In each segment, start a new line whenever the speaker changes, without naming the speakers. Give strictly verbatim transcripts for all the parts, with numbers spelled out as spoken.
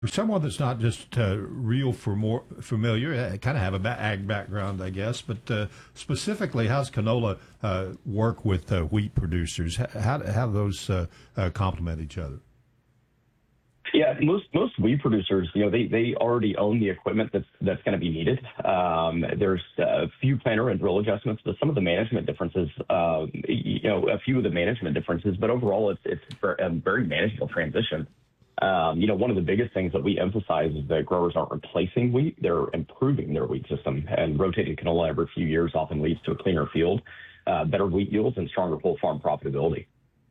For someone that's not just uh, real for more familiar, uh, kind of have a ba- ag background, I guess, but uh, specifically, how's canola uh, work with uh, wheat producers? How, how do those uh, uh, complement each other?
Yeah, most most wheat producers, you know, they, they already own the equipment that's that's going to be needed. Um, there's a few planter and drill adjustments, but some of the management differences, uh, you know, a few of the management differences, but overall, it's it's a very manageable transition. Um, you know, one of the biggest things that we emphasize is that growers aren't replacing wheat; they're improving their wheat system, and rotating canola every few years often leads to a cleaner field, uh, better wheat yields, and stronger whole farm profitability.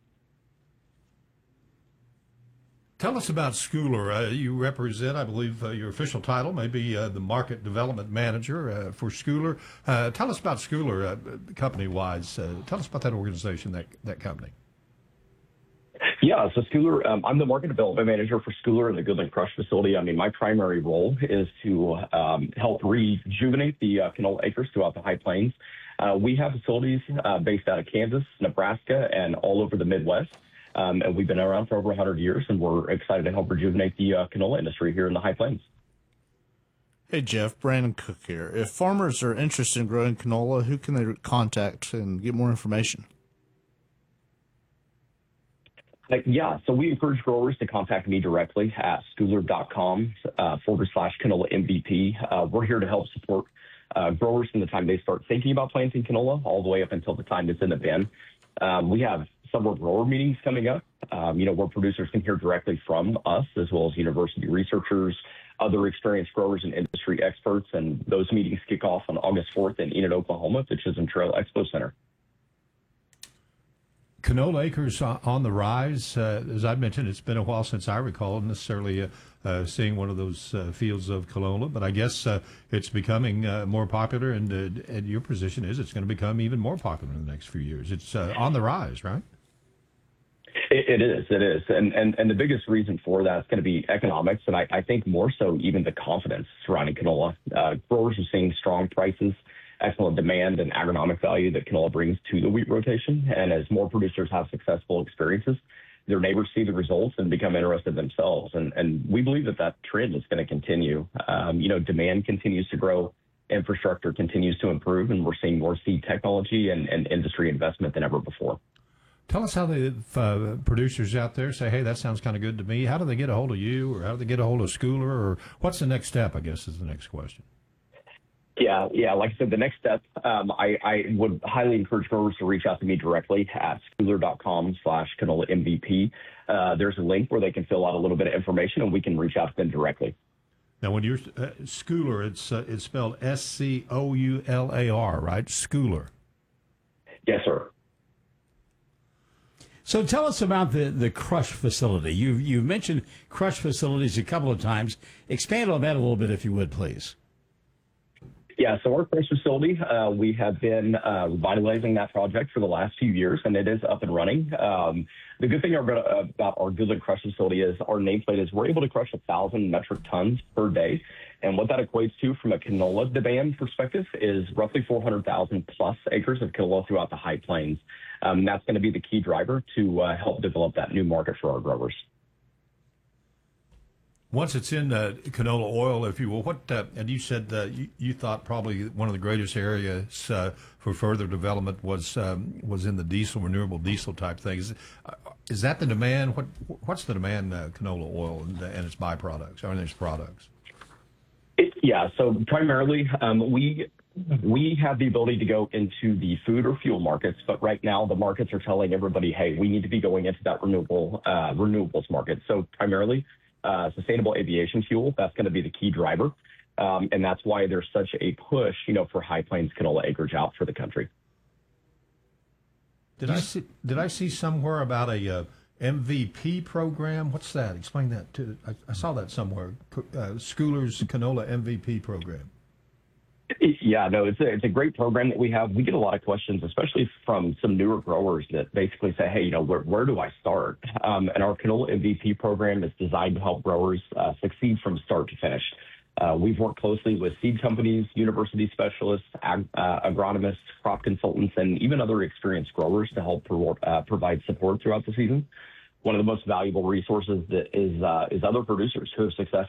Tell us about Schooler. Uh, you represent, I believe, uh, your official title may be uh, the Market Development Manager uh, for Schooler. Uh, tell us about Schooler, uh, company-wise. Uh, tell us about that organization, that that company.
Yeah, so Schooler, um, I'm the Market Development Manager for Schooler in the Goodland Crush facility. I mean, my primary role is to um, help rejuvenate the uh, canola acres throughout the High Plains. Uh, we have facilities uh, based out of Kansas, Nebraska, and all over the Midwest. Um, and we've been around for over one hundred years, and we're excited to help rejuvenate the uh, canola industry here in the High Plains.
Hey, Jeff, Brandon Cook here. If farmers are interested in growing canola, who can they contact and get more information?
Uh, yeah, so we encourage growers to contact me directly at schooler.com uh, forward slash canola MVP. Uh, we're here to help support uh, growers from the time they start thinking about planting canola all the way up until the time it's in the bin. Um, we have several grower meetings coming up, um, you know, where producers can hear directly from us, as well as university researchers, other experienced growers and industry experts. And those meetings kick off on August fourth in Enid, Oklahoma at the Chisholm Trail Expo Center.
Canola acres on the rise. Uh, as I mentioned, it's been a while since I recall necessarily uh, uh, seeing one of those uh, fields of canola, but I guess uh, it's becoming uh, more popular, and, uh, and your position is it's going to become even more popular in the next few years. It's uh, on the rise, right?
It, it is, it is. And, and and the biggest reason for that is going to be economics, and I, I think more so even the confidence surrounding canola. Uh, growers are seeing strong prices, excellent demand, and agronomic value that canola brings to the wheat rotation. And as more producers have successful experiences, their neighbors see the results and become interested themselves. And, and we believe that that trend is going to continue. Um, you know, demand continues to grow, infrastructure continues to improve, and we're seeing more seed technology and, and industry investment than ever before.
Tell us how the uh, producers out there say, hey, that sounds kind of good to me. How do they get a hold of you, or how do they get a hold of Schooler, or what's the next step, I guess, is the next question.
Yeah, yeah. Like I said, the next step, um, I, I would highly encourage growers to reach out to me directly at schooler.com slash canola MVP. Uh, there's a link where they can fill out a little bit of information, and we can reach out to them directly.
Now, when you're uh, Schooler, it's uh, it's spelled S C O U L A R, right? Schooler.
Yes, sir.
So tell us about the, the crush facility. You've, you've mentioned crush facilities a couple of times. Expand on that a little bit, if you would, please.
Yeah, so our crush facility, uh, we have been uh, revitalizing that project for the last few years, and it is up and running. Um, the good thing about, about our Goodland Crush facility is our nameplate is we're able to crush one thousand metric tons per day. And what that equates to from a canola demand perspective is roughly four hundred thousand plus acres of canola throughout the High Plains. Um, that's going to be the key driver to uh, help develop that new market for our growers.
Once it's in uh, canola oil, if you will, what, uh, and you said uh, you, you thought probably one of the greatest areas uh, for further development was um, was in the diesel, renewable diesel type things. Uh, is that the demand? What What's the demand, uh, canola oil and, and its byproducts, or its products?
It, yeah, so primarily um, we we have the ability to go into the food or fuel markets, but right now the markets are telling everybody, hey, we need to be going into that renewable uh, renewables market. So primarily uh, sustainable aviation fuel, that's going to be the key driver. Um, and that's why there's such a push, you know, for High Plains canola acreage out for the country.
Did I see, did I see somewhere about a uh, M V P program? What's that? Explain that to. I, I saw that somewhere. Uh, Schooler's Canola M V P program.
Yeah, no, it's a, it's a great program that we have. We get a lot of questions, especially from some newer growers that basically say, hey, you know, where, where do I start? Um, and our Canola M V P program is designed to help growers uh, succeed from start to finish. Uh, we've worked closely with seed companies, university specialists, ag, uh, agronomists, crop consultants, and even other experienced growers to help pro- uh, provide support throughout the season. one of the most valuable resources that is uh, is other producers who have successfully